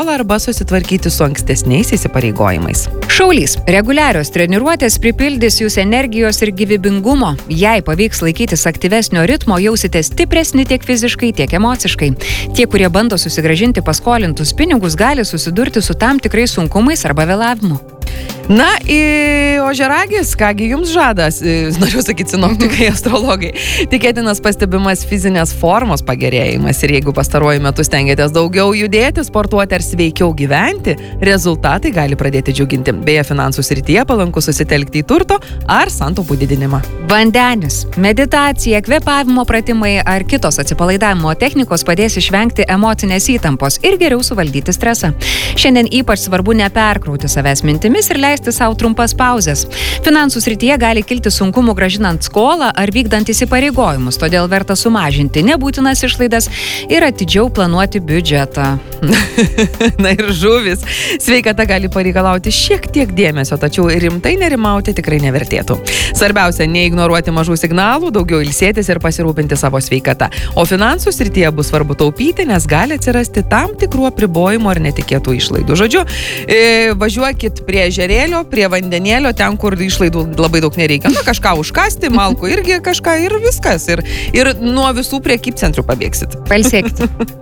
arba susitvarkyti su ankstesniais įsipareigojimais. Šaulys. Reguliarios treniruotės pripildys jūs energijos ir gyvybingumo. Jei pavyks laikytis aktyvesnio ritmo, jausite stipresni tiek fiziškai, tiek emociškai. Tie, kurie bando susigrąžinti paskolintus pinigus, gali susidurti su tam tikrais sunkumais arba vėlavimu. Na, ožiaragis, kągi jums žada, noriu sakyti, sinoptikai, astrologai. Tikėtinas pastebimas fizinės formos pagerėjimas ir jeigu pastaruoju metu stengiatės daugiau judėti, sportuoti ar sveikiau gyventi, rezultatai gali pradėti džiuginti. Beje, finansų srityje palanku susitelkti į turto ar santaupų didinimą. Vandenis. Meditacija, kvėpavimo pratimai ar kitos atsipalaidavimo technikos padės išvengti emocinės įtampos ir geriau suvaldyti stresą. Šiandien ypač svarbu neperkrauti savęs mintimis ir leisti savo trumpas pauzes. Finansų srityje gali kilti sunkumų grąžinant skolą ar vykdant įsipareigojimus, todėl verta sumažinti nebūtinas išlaidas ir atidžiau planuoti biudžetą. Na ir žuvis. Sveikata gali pareikalauti šiek tiek dėmesio, tačiau rimtai nerimauti tikrai nevertėtų. Svarbiausia, neignoruoti mažų signalų, daugiau ilsėtis ir pasirūpinti savo sveikata. O finansų srityje bus svarbu taupyti, nes gali atsirasti tam tikrų apribojimų ar netikėtų išlaidų. Žodžiu, važiuokit prie ežerėlio, prie vandenėlio, ten, kur išlaidų labai daug nereikia. Na, kažką užkasti, malkų irgi kažką ir viskas. Ir nuo visų prekybcentrių pabėgsit. Pailsėkit.